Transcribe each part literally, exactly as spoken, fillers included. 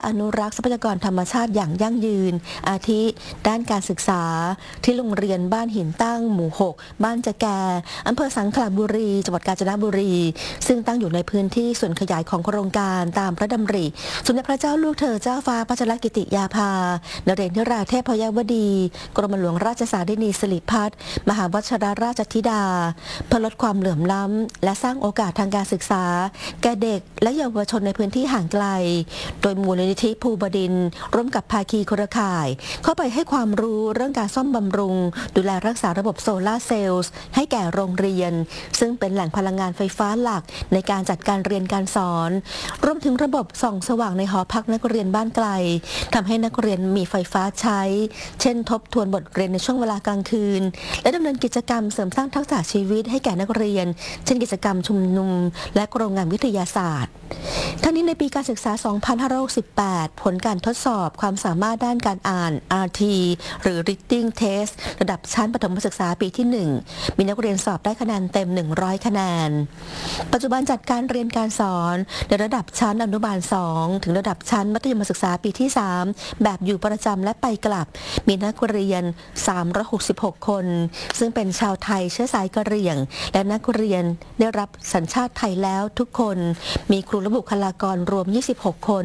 อนุรักษ์ทรัพยากรธรรมชาติอย่างยั่งยืนอาทิด้านการศึกษาที่โรงเรียนบ้านหินตั้งหมู่หกบ้านจะแกอำเภอสังขละบุรีจังหวัดกาญจนบุรีซึ่งตั้งอยู่ในพื้นที่ส่วนขยายของโครงการตามพระดำริสมเด็จพระเจ้าลูกเธอเจ้าฟ้าพัชรกิติยาภานเรศราเทพยวดีกรมหลวงราชสารินีสิริพัฒน์มหาวชิรราชธิดาเพื่อลดความเหลื่อมล้ำและสร้างโอกาสทางการศึกษาแก่เด็กและเยาวชนในพื้นที่ห่างไกลโดยมูลนิธิภูบดินทร์ร่วมกับภาคีเครือข่ายเข้าไปให้ความรู้เรื่องการซ่อมบำรุงดูแลรักษาระบบโซลาร์เซลล์ให้แก่โรงเรียนซึ่งเป็นแหล่งพลังงานไฟฟ้าหลักในการจัดการเรียนการสอนรวมถึงระบบส่องสว่างในหอพักนักเรียนบ้านไกลทำให้นักเรียนมีไฟฟ้าใช้เช่นทบทวนบทเรียนในช่วงเวลากลางคืนและดำเนินกิจกรรมเสริมสร้างทักษะชีวิตให้แก่นักเรียนเช่นกิจกรรมชุมนุมและโครงงานวิทยาศาสตร์ทั้งนี้ในปีการศึกษา สองพันห้าร้อยหกสิบแปด ผลการทดสอบความสามารถด้านการอ่าน อาร์ ที หรือ Reading Test ระดับชั้นประถมศึกษาปีที่ หนึ่ง มีนักเรียนสอบได้คะแนนเต็ม หนึ่งร้อย คะแนนปัจจุบันจัดการเรียนการสอนในระดับชั้นอนุบาล สอง ถึงระดับชั้นมัธยมศึกษาปีที่ สาม แบบอยู่ประจำและไปกลับมีนักเรียน สามร้อยหกสิบหก คนซึ่งเป็นชาวไทยเชื้อสายกะเหรี่ยงและนักเรียนได้รับสัญชาติไทยแล้วทุกคนมีครูและบุคลากรรวม ยี่สิบหก คน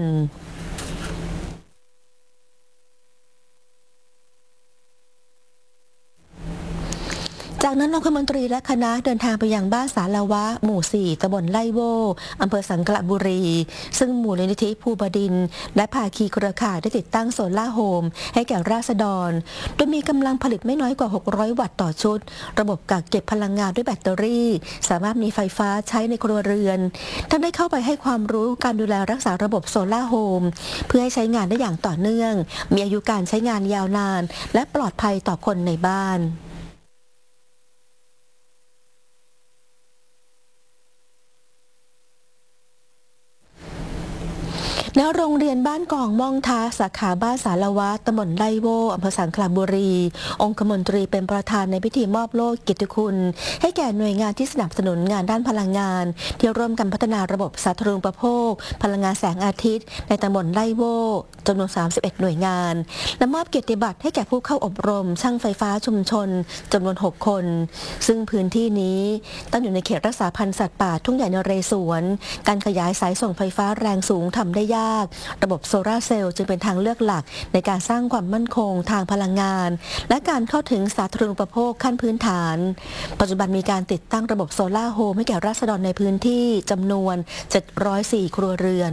จากนั้นองคมนตรีและคณะเดินทางไปยังบ้านสาลาวะหมู่ สี่ ตำบลไล่โวอำเภอสังขละบุรีซึ่งมูลนิธิภูบดินทร์และภาคีเครือข่ายได้ติดตั้งโซล่าร์โฮมให้แก่ราษฎรโดยมีกำลังผลิตไม่น้อยกว่า หกร้อย วัตต์ต่อชุดระบบกักเก็บพลังงานด้วยแบตเตอรี่สามารถมีไฟฟ้าใช้ในครัวเรือนทั้งได้เข้าไปให้ความรู้การดูแลรักษาระบบโซล่าร์โฮมเพื่อให้ใช้งานได้อย่างต่อเนื่องมีอายุการใช้งานยาวนานและปลอดภัยต่อคนในบ้านณโรงเรียนบ้านกองม่องท้าสาขาบ้านสาลาวะตำบลไล่โวอำเภอสังขละบุรีองคมนตรีเป็นประธานในพิธีมอบโล่เกียรติคุณให้แก่หน่วยงานที่สนับสนุนงานด้านพลังงานที่ร่วมกันพัฒนาระบบสาธารณูปโภคพลังงานแสงอาทิตย์ในตำบลไล่โวจำนวน สามสิบเอ็ด หน่วยงานและมอบเกียรติบัตรให้แก่ผู้เข้าอบรมช่างไฟฟ้าชุมชนจำนวน หก คนซึ่งพื้นที่นี้ตั้งอยู่ในเขตรักษาพันธุ์สัตว์ป่าทุ่งใหญ่นเรศวรการขยายสายส่งไฟฟ้าแรงสูงทำได้ยากระบบโซลาร์เซลล์จึงเป็นทางเลือกหลักในการสร้างความมั่นคงทางพลังงานและการเข้าถึงสาธารณูปโภคขั้นพื้นฐานปัจจุบันมีการติดตั้งระบบโซลาร์โฮมให้แก่ราษฎรในพื้นที่จำนวน เจ็ดร้อยสี่ ครัวเรือน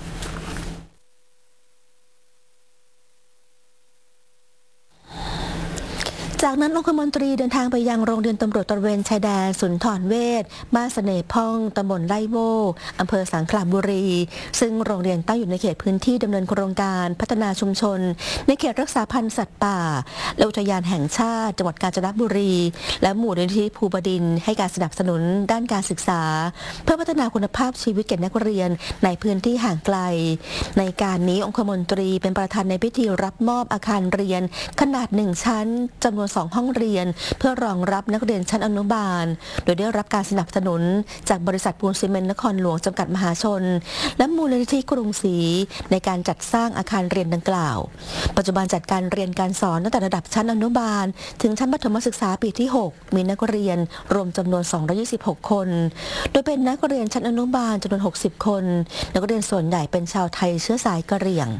จากนั้นองคมนตรีเดินทางไปยังโรงเรียนตำรวจตระเวนชายแดนสุนทรเวชบ้านเสน่ห์พ่องตำบลไล่โวอำเภอสังขละบุรีซึ่งโรงเรียนตั้งอยู่ในเขตพื้นที่ดำเนินโครงการพัฒนาชุมชนในเขตรักษาพันธุ์สัตว์ป่าและอุทยานแห่งชาติจังหวัดกาญจนบุรีและมูลนิธิภูบดินทร์ให้การสนับสนุนด้านการศึกษาเพื่อพัฒนาคุณภาพชีวิตแก่นักเรียนในพื้นที่ห่างไกลในการนี้องคมนตรีเป็นประธานในพิธีรับมอบอาคารเรียนขนาดหนึ่งชั้นจำนวนสองห้องเรียนเพื่อรองรับนักเรียนชั้นอนุบาลโดยได้รับการสนับสนุนจากบริษัทปูนซีเมนต์นครหลวงจำกัดมหาชนและมูลนิธิกรุงศรีในการจัดสร้างอาคารเรียนดังกล่าวปัจจุบันจัดการเรียนการสอนตั้งแต่ระดับชั้นอนุบาลถึงชั้นมัธยมศึกษาปีที่ หก มีนักเรียนรวมจำนวน สองร้อยยี่สิบหก คนโดยเป็นนักเรียนชั้นอนุบาลจำนวน หกสิบ คนนักเรียนส่วนใหญ่เป็นชาวไทยเชื้อสายกะเหรี่ยง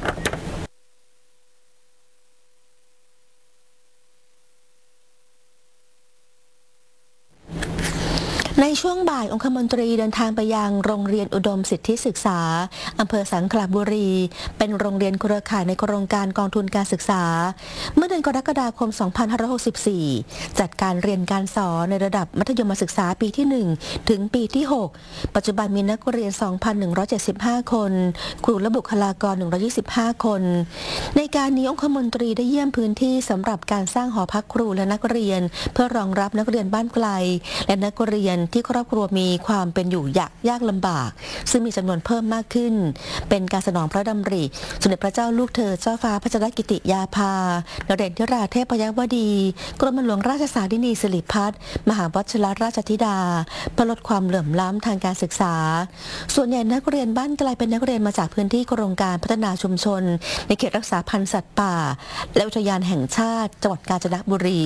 ในช่วงบ่ายองคมนตรีเดินทางไปยังโรงเรียนอุดมสิทธิศึกษาอำเภอสังขละบุรีเป็นโรงเรียนเครือข่ายในโครงการกองทุนการศึกษาเมื่อเดือนกรกฎาคม สองพันห้าร้อยหกสิบสี่ จัดการเรียนการสอนในระดับมัธยมศึกษาปีที่ หนึ่ง ถึงปีที่ หก ปัจจุบันมีนักเรียน สองพันหนึ่งร้อยเจ็ดสิบห้า คนครูและบุคลากร หนึ่งร้อยยี่สิบห้า คนในการนี้องคมนตรีได้เยี่ยมพื้นที่สำหรับการสร้างหอพักครูและนักเรียนเพื่อรองรับนักเรียนบ้านไกลและนักเรียนที่ครอบครัวมีความเป็นอยู่ยากยากลำบากซึ่งมีจำนวนเพิ่มมากขึ้นเป็นการสนองพระดำริสมเด็จพระเจ้าลูกเธอเจ้าฟ้าพัชรกิติยาภานเรศธิราเทพยวดีกรมหลวงราชสารินีสิริพัฒน์มหาวชิรราชธิดาเพื่อลดความเหลื่อมล้ำทางการศึกษาส่วนใหญ่นักเรียนบ้านไกลเป็นนักเรียนมาจากพื้นที่โครงการพัฒนาชุมชนในเขตรักษาพันธุ์สัตว์ป่าและอุทยานแห่งชาติจังหวัดกาญจนบุรี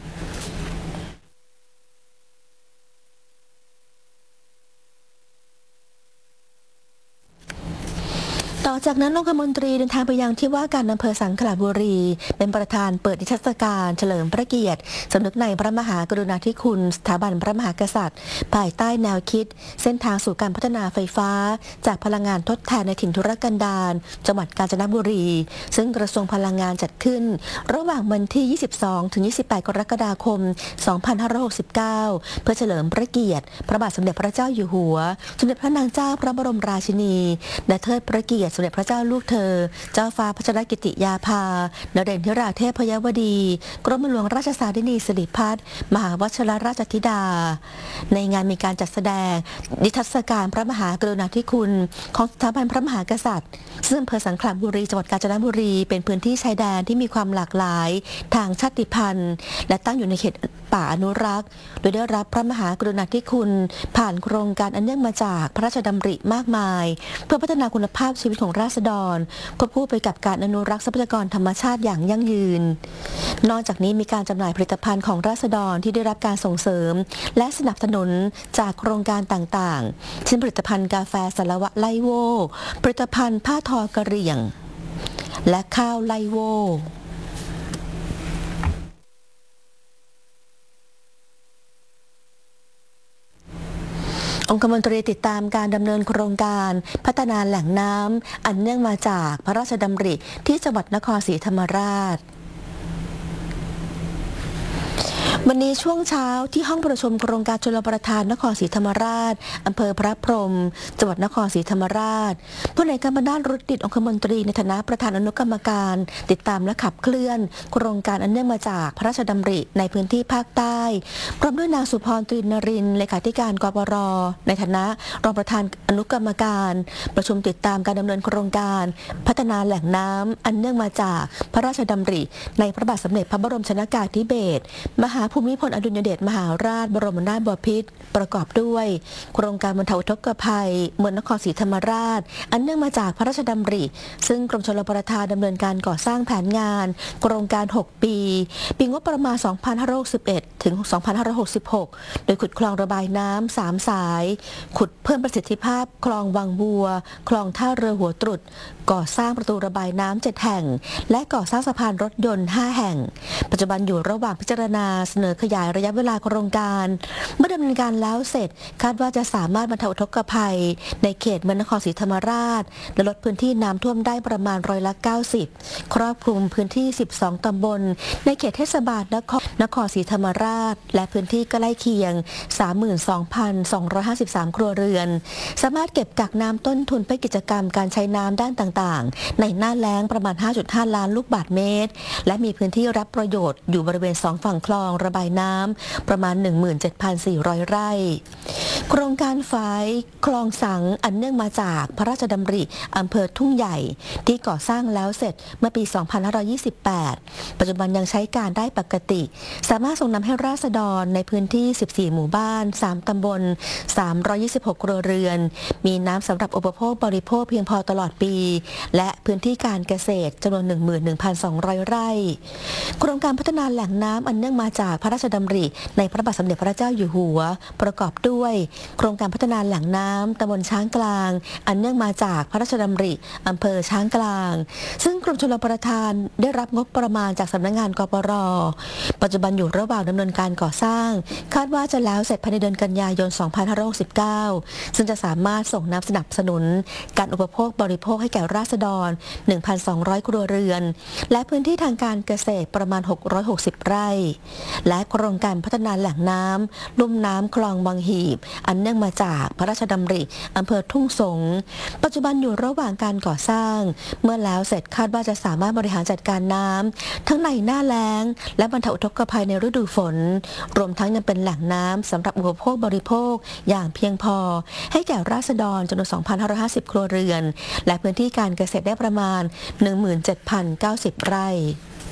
ต่อจากนั้นองคมนตรีเดินทางไปยังที่ว่าการอำเภอสังขละบุรีเป็นประธานเปิดนิทรรศการเฉลิมพระเกียรติสำนึกในพระมหากรุณาธิคุณสถาบันพระมหากษัตริย์ภายใต้แนวคิดเส้นทางสู่การพัฒนาไฟฟ้าจากพลังงานทดแทนในถิ่นทุรกันดารจังหวัดกาญจนบุรีซึ่งกระทรวงพลังงานจัดขึ้นระหว่างวันที่ ยี่สิบสองถึงยี่สิบแปด กรกฎาคม สองพันห้าร้อยหกสิบเก้า เพื่อเฉลิมพระเกียรติพระบาทสมเด็จพระเจ้าอยู่หัวสมเด็จพระนางเจ้าพระบรมราชินีและเทิดพระเกียรติสมเด็จพระเจ้าลูกเธอเจ้าฟ้าพัชรกิติยาภานเรศธิราเทพยวดีกรมหลวงราชสารินีสิริพัฒน์มหาวชิรราชธิดาในงานมีการจัดแสดงนิทรรศการพระมหากรุณาธิคุณของสถาบันพระมหากษัตริย์ซึ่งอำเภอสังขละบุรีจังหวัดกาญจนบุรีเป็นพื้นที่ชายแดนที่มีความหลากหลายทางชาติพันธุ์และตั้งอยู่ในเขตป่าอนุรักษ์โดยได้รับพระมหากรุณาธิคุณผ่านโครงการอันเนื่องมาจากพระราชดำริมากมายเพื่อพัฒนาคุณภาพชีวิตของราษฎรควบคู่ไปกับการอนุรักษ์ทรัพยากรธรรมชาติอย่างยั่งยืนนอกจากนี้มีการจำหน่ายผลิตภัณฑ์ของราษฎรที่ได้รับการส่งเสริมและสนับสนุนจากโครงการต่างๆเช่นผลิตภัณฑ์กาแฟสารวะไลโวผลิตภัณฑ์ผ้าทอกระเหรี่ยงและข้าวไลโวองคมนตรีติดตามการดำเนินโครงการพัฒนาแหล่งน้ำอันเนื่องมาจากพระราชดำริที่จังหวัดนครศรีธรรมราชวันนี้ช่วงเช้าที่ห้องประชุมโครงการชลประทานนครศรีธรรมราชอำเภอพระพรหมจังหวัดนครศรีธรรมราชผู้ในการบรรดารุติดองคมนตรีในฐานะประธานอนุกรรมการติดตามและขับเคลื่อนโครงการอันเนื่องมาจากพระราชดำริในพื้นที่ภาคใต้พร้อมด้วยนางสุพรตรีนรินทร์เลขาธิการกปรในฐานะรองประธานอนุกรรมการประชุมติดตามการดำเนินโครงการพัฒนาแหล่งน้ำอันเนื่องมาจากพระราชดำริในพระบาทสมเด็จพระบรมชนกาธิเบศรมหาภูมิพลอดุลยเดชมหาราชบรมนาถบพิตรประกอบด้วยโครงการบรรเทาอุทกภัยเมืองนครศรีธรรมราชอันเนื่องมาจากพระราชดำริซึ่งกรมชลประทานดำเนินการก่อสร้างแผนงานโครงการหกปีปีงบประมาณ สองพันห้าร้อยหกสิบเอ็ด ถึง สองพันห้าร้อยหกสิบหก โดยขุดคลองระบายน้ำสามสายขุดเพิ่มประสิทธิภาพคลองวังบัวคลองท่าเรือหัวตรุษก่อสร้างประตูระบายน้ำเจ็ดแห่งและก่อสร้างสะพานรถยนต์ห้าแห่งปัจจุบันอยู่ระหว่างพิจารณาเสนอขยายระยะเวลาโครงการเมื่อดำเนินการแล้วเสร็จคาดว่าจะสามารถบรรเทาอุทกภัยในเขตเมืองนครศรีธรรมราชและลดพื้นที่น้ำท่วมได้ประมาณร้อยละเก้าสิบครอบคลุมพื้นที่สิบสองตำบลในเขตเทศบาลนครนครศรีธรรมราชและพื้นที่ใกล้เคียง สามหมื่นสองพันสองร้อยห้าสิบสาม ครัวเรือนสามารถเก็บกักน้ำต้นทุนเพื่อกิจกรรมการใช้น้ำด้านต่างๆในหน้าแล้งประมาณ ห้าจุดห้า ล้านลูกบาศก์เมตรและมีพื้นที่รับประโยชน์อยู่บริเวณสองฝั่งคลองระบายน้ำประมาณ หนึ่งหมื่นเจ็ดพันสี่ร้อย ไร่โครงการฝายคลองสังอันเนื่องมาจากพระราชดำริอำเภอทุ่งใหญ่ที่ก่อสร้างแล้วเสร็จเมื่อปี สองพันห้าร้อยยี่สิบแปด ปัจจุบันยังใช้การได้ปกติสามารถส่งน้ำให้ราษฎรในพื้นที่ สิบสี่ หมู่บ้าน สาม ตำบล สามร้อยยี่สิบหก ครัวเรือนมีน้ำสำหรับอุปโภคบริโภคเพียงพอตลอดปีและพื้นที่การเกษตรจำนวน หนึ่งหมื่นหนึ่งพันสองร้อย ไร่โครงการพัฒนาแหล่งน้ำอันเนื่องมาจากพระราชดำริในพระบาทสมเด็จพระเจ้าอยู่หัวประกอบด้วยโครงการพัฒนาแหล่งน้ำตำบลช้างกลางอันเนื่องมาจากพระราชดำริอำเภอช้างกลางซึ่งกรมชลประทานได้รับงบประมาณจากสำนักงานกปร.ปัจจุบันอยู่ระหว่างดำเนินการก่อสร้างคาดว่าจะแล้วเสร็จภายในเดือนกันยายน สองพันห้าร้อยหกสิบเก้า ซึ่งจะสามารถส่งน้ำสนับสนุนการอุปโภคบริโภคให้แก่ราษฎร หนึ่งพันสองร้อย ครัวเรือนและพื้นที่ทางการเกษตรประมาณหกร้อยหกสิบ ไร่และโครงการพัฒนาแหล่งน้ำลุ่มน้ำคลองบางหีบอันเนื่องมาจากพระราชดำริอำเภอทุ่งสงปัจจุบันอยู่ระหว่างการก่อสร้างเมื่อแล้วเสร็จคาดว่าจะสามารถบริหารจัดการน้ำทั้งในหน้าแล้งและบรรเทาอุทกภัยในฤดูฝนรวมทั้งยังเป็นแหล่งน้ำสำหรับอุปโภคบริโภคอย่างเพียงพอให้แก่ราษฎรจำนวน สองพันห้าร้อยห้าสิบ ครัวเรือนและพื้นที่การเกษตรได้ประมาณ หนึ่งหมื่นเจ็ดพันเก้าสิบ ไร่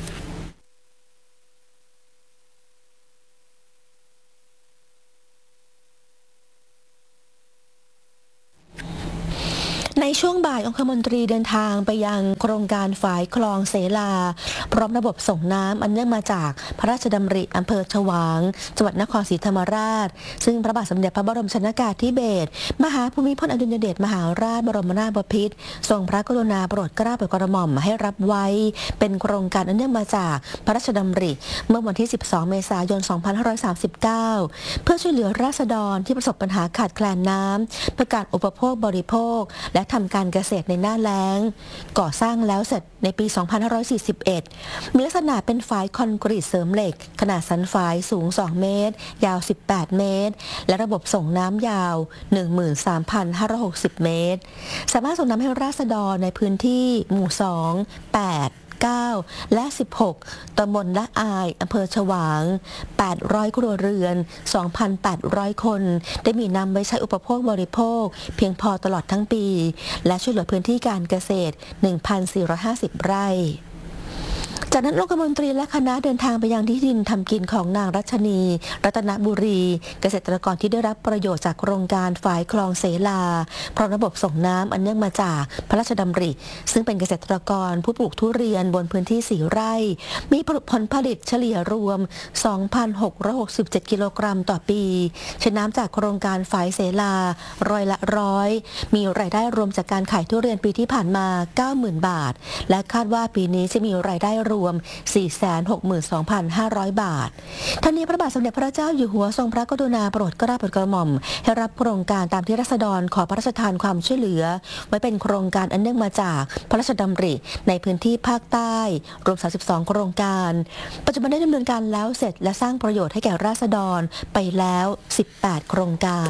ในช่วงบ่ายองคมนตรีเดินทางไปยังโครงการฝายคลองเสลาพร้อมระบบส่งน้ำอันเนื่องมาจากพระราชดำริอำเภอฉวางจังหวัดนครศรีธรรมราชซึ่งพระบาทสมเด็จพระบรมชนกาธิเบศรมหาภูมิพลอดุลยเดชมหาราชบรมนาถบพิตรทรงพระกรุณาโปรดเกล้าโปรดกระหม่อมให้รับไว้เป็นโครงการอันเนื่องมาจากพระราชดำริเมื่อวันที่สิบสองเมษายนสองพันห้าร้อยสามสิบเก้าเพื่อช่วยเหลือราษฎรที่ประสบปัญหาขาดแคลนน้ำเพื่อการอุปโภคบริโภคและทำการเกษตรในหน้าแล้งก่อสร้างแล้วเสร็จในปี สองพันห้าร้อยสี่สิบเอ็ด มีลักษณะเป็นฝายคอนกรีตเสริมเหล็กขนาดสันฝายสูง สอง เมตร ยาว สิบแปด เมตร และระบบส่งน้ำยาว หนึ่งหมื่นสามพันห้าร้อยหกสิบ เมตร สามารถส่งน้ำให้ราษฎรในพื้นที่หมู่ สอง แปดเก้า และ สิบหก ตำบลละอายอำเภอฉวาง แปดร้อย ครัวเรือน สองพันแปดร้อย คน ได้มีน้ำไว้ใช้อุปโภคบริโภคเพียงพอตลอดทั้งปี และช่วยเหลือพื้นที่การเกษตร หนึ่งพันสี่ร้อยห้าสิบ ไร่ จากนั้นองคมนตรีและคณะเดินทางไปยังที่ดินทำกินของนางรัชนีรัตนบุรีเกษตรกรที่ได้รับประโยชน์จากโครงการฝายคลองเสลาพร้อมระบบส่งน้ำอันเนื่องมาจากพระราชดำริซึ่งเป็นเกษตรกรผู้ปลูกทุเรียนบนพื้นที่สี่ไร่มีผลผลิตเฉลี่ยรวม สองพันหกร้อยหกสิบเจ็ด กิโลกรัมต่อปีใช้น้ำจากโครงการฝายเสลาร้อยละร้อยมีรายได้รวมจากการขายทุเรียนปีที่ผ่านมา เก้าหมื่น บาทและคาดว่าปีนี้จะมีรายได้รวม สี่แสนหกหมื่นสองพันห้าร้อย บาททั้งนี้พระบาทสมเด็จพระเจ้าอยู่หัวทรงพระกรุณาโปรดเกล้าโปรดกระหม่อมให้รับโครงการตามที่ราษฎรขอพระราชทานความช่วยเหลือไว้เป็นโครงการอันเนื่องมาจากพระราชดำริในพื้นที่ภาคใต้รวมสามสิบสองโครงการปัจจุบันได้ดำเนินการแล้วเสร็จและสร้างประโยชน์ให้แก่ราษฎรไปแล้วสิบแปดโครงการ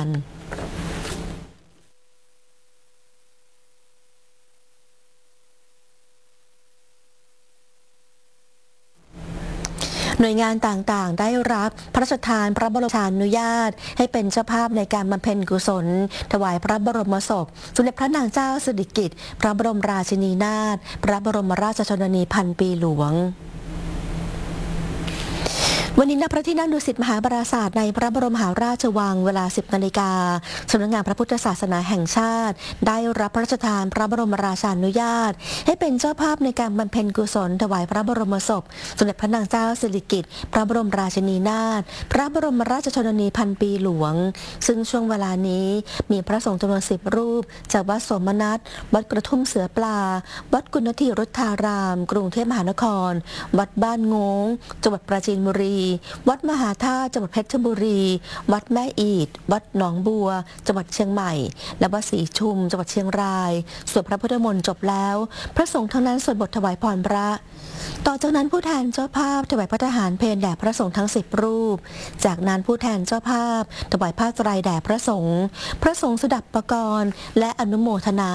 หน่วยงานต่างๆได้รับพระราชทานพระบรมราชานุญาตให้เป็นเจ้าภาพในการบำเพ็ญกุศลถวายพระบรมศพสมเด็จพระนางเจ้าสิริกิติ์พระบรมราชินีนาถพระบรมราชชนนีพันปีหลวงวันนี้ณพระที่นั่งดุสิตมหาปราสาทในพระบรมมหาราชวังเวลา สิบ นาฬิกาสำนักงานพระพุทธศาสนาแห่งชาติได้รับพระราชทานพระบรมราชานุญาตให้เป็นเจ้าภาพในการบำเพ็ญกุศลถวายพระบรมศพสมเด็จพระนางเจ้าสิริกิติ์พระบรมราชินีนาถพระบรมราชชนนีพันปีหลวงซึ่งช่วงเวลานี้มีพระสงฆ์จำนวนสิบรูปจากวัดโสมนัสวัดกระทุ่มเสือปลาวัดกุณฑีรุทธาราม กรุงเทพมหานครวัดบ้านงงจังหวัดปราจีนบุรีวัดมหาธาตุจังหวัดเพชรบุรีวัดแม่อีดวัดหนองบัวจังหวัดเชียงใหม่และวัดศรีชุมจังหวัดเชียงรายสวดพระพุทธมนต์จบแล้วพระสงฆ์ทั้งนั้นสวดบทถวายพรพระต่อจากนั้นผู้แทนเจ้าภาพถวายพระทหารเพลแด่พระสงฆ์ทั้งสิบรูปจากนั้นผู้แทนเจ้าภาพถวายผ้าไตรแด่พระสงฆ์พระสงฆ์สดับประกรณ์และอนุโมทนา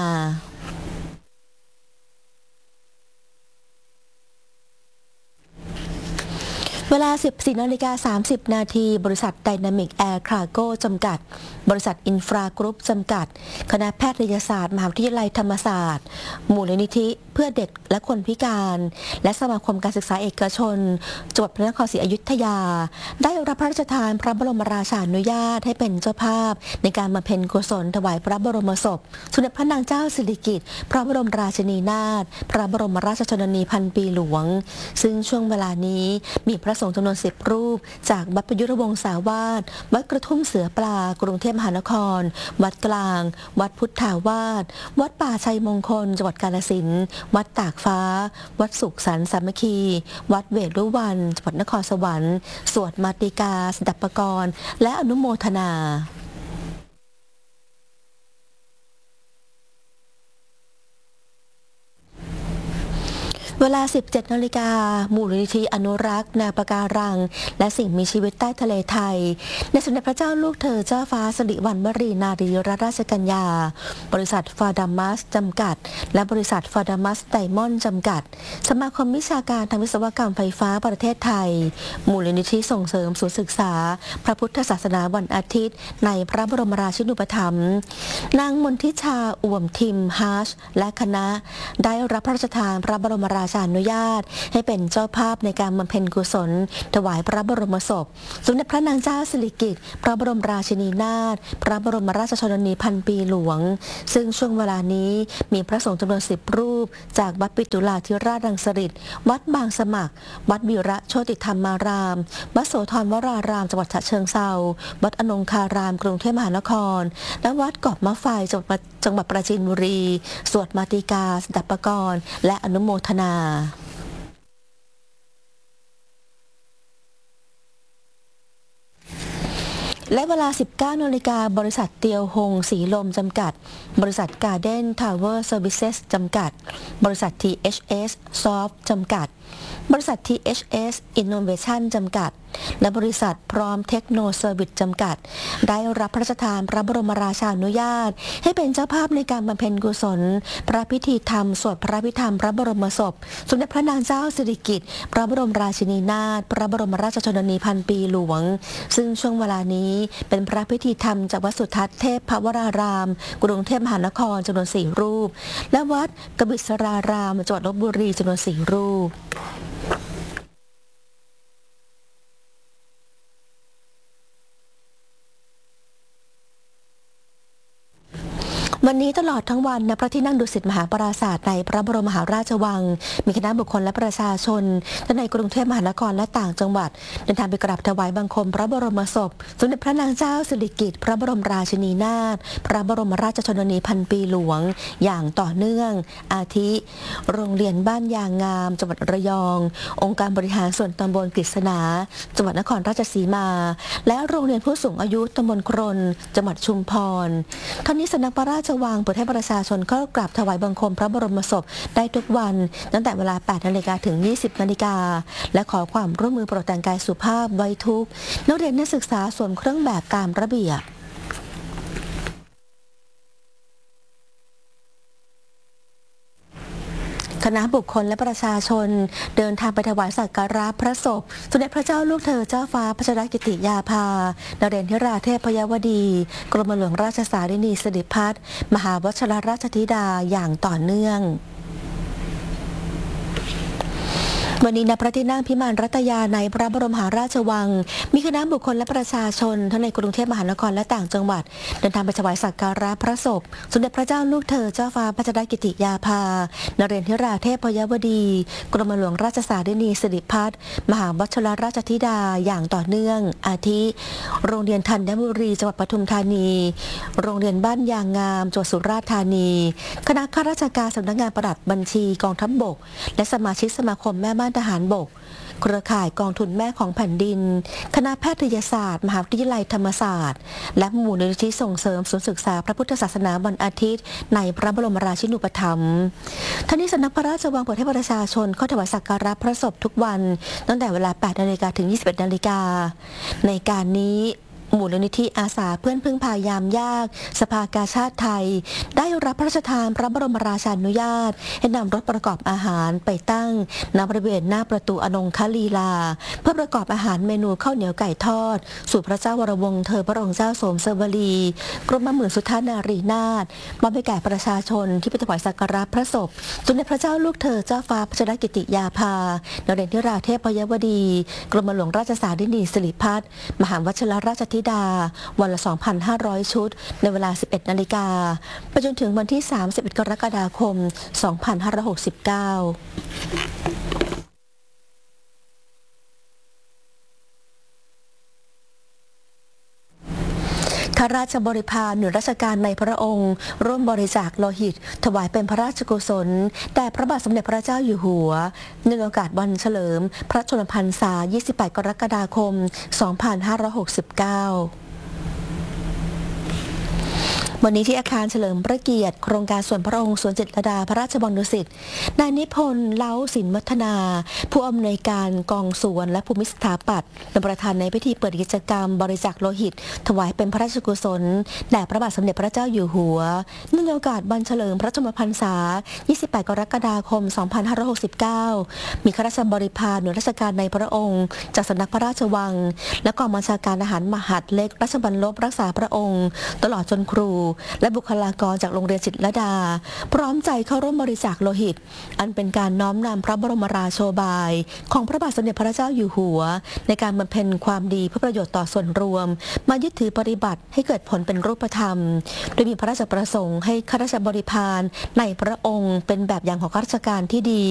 เวลา สิบสี่ นาฬิกา สามสิบ นาทีบริษัท Dynamic Air Cargo จำกัดบริษัทอินฟรากรุ๊ปจำกัดคณะแพทยศาสตร์มหาวิทยาลัยธรรมศาสตร์มูลนิธิเพื่อเด็กและคนพิการและสมาคมการศึกษาเอกชนจังหวัดพระนครศรีอยุธยาได้รับพระราชทานพระบรมราชานุญาตให้เป็นเจ้าภาพในการบำเพ็ญกุศลถวายพระบรมศพสมเด็จพระนางเจ้าสิริกิติ์พระบรมราชินีนาถพระบรมราชชนนีพันปีหลวงซึ่งช่วงเวลานี้มีพระสงฆ์จำนวนสิบรูปจากวัดประยุรวงศาวาสวัดกระทุ่มเสือปลากรุงเทพมหานครวัดกลางวัดพุทธาวาสวัดป่าชัยมงคลจังหวัดกาฬสินธุ์วัดตากฟ้าวัดสุขสันต์สามัคคีวัดเวรุวันจังหวัดนครสวรรค์สวดมาติกาสดับปกรณ์และอนุโมทนา เเวลา สิบเจ็ด นาฬิกามูลนิธิอนุรักษ์แนวปะการังและสิ่งมีชีวิตใต้ทะเลไทยในสมเด็จพระเจ้าลูกเธอเจ้าฟ้าสิริวัณวรีนารีรัตนราชกัญญาบริษัทฟาดามัสจำกัดและบริษัทฟาดามัสไดมอนด์จำกัดสมาคมวิชาการทางวิศวกรรมไฟฟ้าประเทศไทยมูลนิธิส่งเสริมศูนย์ศึกษาพระพุทธศาสนาวันอาทิตย์ในพระบรมราชินูปถัมภ์นางมนทิชาอ่วมทิมฮาชและคณะได้รับพระราชทานพระบรมราชานุญาตให้เป็นเจ้าภาพในการบำเพ็ญกุศลถวายพระบรมศพสมเด็จพระนางเจ้าสิริกิติ์พระบรมราชินีนาถพระบรมราชชนนีพันปีหลวงซึ่งช่วงเวลานี้มีพระสงฆ์จำนวนสิบรูปจากวัดปิตุลาธิราชรังสฤษฎ์วัดบางสมัครวัดวีระโชติธรรมารามวัดโสธรวรารามจังหวัดฉะเชิงเทราวัดอนงคารามกรุงเทพมหานครและวัดเกาะมะไฟจังหวัดจังหวัดปราจีนบุรีสวดมาติกาสดับปกรณ์และอนุโมทนาและเวลา สิบเก้า นาฬิกาบริษัทเตียวหงสีลมจำกัดบริษัทการ์เด้นทาวเวอร์เซอร์วิสเซสจำกัดบริษัท ที เอช เอส Soft จำกัดบริษัท ที เอช เอส Innovation จำกัดและบริษัทพร้อมเทคโนเซอร์วิสจำกัดได้รับพระราชทานพระบรมราชานุญาตให้เป็นเจ้าภาพในการบำเพ็ญกุศลพระพิธีธรรมสวดพระพิธรรมพระบรมศพสมเด็จพระนางเจ้าสิริกิติ์พระบรมราชินีนาถพระบรมราชชนนีพันปีหลวงซึ่งช่วงเวลานี้เป็นพระพิธีธรรมจากวัดสุทัศน์เทพพวรารามกรุงเทพมหานครจำนวนสี่รูปและวัดกบิษรารามจังหวัดลพบุรีจำนวนสี่รูปวันนี้ตลอดทั้งวันณพระที่นั่งดุสิตมหาปราสาทในพระบรมมหาราชวังมีคณะบุคคลและประชาชนทั้งในกรุงเทพมหานครและต่างจังหวัดเดินทางไปกราบถวายบังคมพระบรมศพสมเด็จพระนางเจ้าสิริกิติ์พระบรมราชินีนาถพระบรมราชชนนีพันปีหลวงอย่างต่อเนื่องอาทิโรงเรียนบ้านยางงามจังหวัดระยององค์การบริหารส่วนตำบลกฤษณาจังหวัดนครราชสีมาและโรงเรียนผู้สูงอายุตำบลกรนจังหวัดชุมพรทั้งนี้สำนักพระราชวังเปิดให้ประชาชนเข้ากราบถวายบังคมพระบรมศพได้ทุกวันตั้งแต่เวลา แปด นาฬิกาถึง ยี่สิบ นาฬิกาและขอความร่วมมือโปรดแต่งกายสุภาพไว้ทุกนักเรียนนักศึกษาสวมเครื่องแบบตามระเบียบคณะบุคคลและประชาชนเดินทางไปถวายสักการะพระศพสมเด็จพระเจ้าลูกเธอเจ้าฟ้าพัชรกิติยาภานเรศธิราเทพยวดีกรมหลวงราชสารินีสิริพัฒน์มหาวชิรราชธิดาอย่างต่อเนื่องวันนี้ณพระที่นั่งพิมานรัตยาในพระบรมมหาราชวังมีคณะบุคคลและประชาชนทั้งในกรุงเทพมหานครและต่างจังหวัดเดินทางไปถวายสักการะพระศพสมเด็จพระเจ้าลูกเธอเจ้าฟ้าพัชรกิติยาภานเรศธิราเทพยวดีกรมหลวงราชสารินีสิริพัฒน์มหาวชิรราชธิดาอย่างต่อเนื่องอาทิโรงเรียนธัญบุรีจังหวัดปทุมธานีโรงเรียนบ้านยางงามจังหวัดสุราษฎร์ธานีคณะข้าราชการสำนักงานปลัดบัญชีกองทัพบกและสมาชิกสมาคมแม่บ้านทหารบกเครือข่ายกองทุนแม่ของแผ่นดินคณะแพทยศาสตร์มหาวิทยาลัยธรรมศาสตร์และมูลนิธิส่งเสริมศูนย์ศึกษาพระพุทธศาสนาวันอาทิตย์ในพระบรมราชินูปถัมภ์ทั้งนี้สำนักพระราชวังเปิดให้ประชาชนเข้าถวายสักการะพระศพทุกวันตั้งแต่เวลา แปด นาฬิกาถึง ยี่สิบเอ็ด นาฬิกาในการนี้มูลนิธิอาสาเพื่อนพึ่งพายามยากสภากาชาติไทยได้รับพระราชทานพระบรมราชานุญาตให้นำรถประกอบอาหารไปตั้งณบริเวณหน้าประตูอนงคลีลาเพื่อประกอบอาหารเมนูข้าวเหนียวไก่ทอดสู่พระเจ้าวรวงศ์เธอพระองค์เจ้าโสมเสวลีกรมหมื่นสุทธานารีนาถมอบให้แก่ประชาชนที่ไปถวายสักการะพระศพสมเด็จพระเจ้าลูกเธอเจ้าฟ้าพัชรกิติยาภานเรศธิราเทพยวดีกรมหลวงราชสารินีสิริพัฒน์มหาวชิรราชธิดาวันละ สองพันห้าร้อย ชุดในเวลา สิบเอ็ด นาฬิกาไปจนถึงวันที่ สามสิบเอ็ด กรกฎาคม สองพันห้าร้อยหกสิบเก้าข้าราชบริพารหน่วยราชการในพระองค์ร่วมบริจาคโลหิตถวายเป็นพระราชกุศลแด่พระบาทสมเด็จพระเจ้าอยู่หัวเนื่องโอกาสวันเฉลิมพระชนมพรรษา ยี่สิบแปด กรกฎาคม สองพันห้าร้อยหกสิบเก้าวันนี้ที่อาคารเฉลิมพระเกียรติโครงการสวนพระองค์สวนจิตรลดาพระราชวังดุสิตนายนิพนธ์เล้าสินวัฒนาผู้อำนวยการกองสวนและภูมิสถาปัตย์เป็นประธานในพิธีเปิดกิจกรรมบริจาคโลหิตถวายเป็นพระราชกุศลแด่พระบาทสมเด็จพระเจ้าอยู่หัวเนื่องในโอกาสวันเฉลิมพระชนมพรรษายี่สิบแปดกรกฎาคมสองพันห้าร้อยหกสิบเก้ามีข้าราชบริพารหน่วยราชการในพระองค์จากสำนักพระราชวังและกองบัญชาการทหารมหาดเล็กราชบัลลบรักษาพระองค์ตลอดจนครูและบุคลากรจากโรงเรียนจิตรลดาพร้อมใจเข้าร่วมบริจาคโลหิตอันเป็นการน้อมนำพระบรมราโชบายของพระบาทสมเด็จพระเจ้าอยู่หัวในการบำเพ็ญความดีเพื่อประโยชน์ต่อส่วนรวมมายึดถือปฏิบัติให้เกิดผลเป็นรูปธรรมโดยมีพระราชประสงค์ให้ข้าราชบริพารในพระองค์เป็นแบบอย่างของข้าราชการที่ดี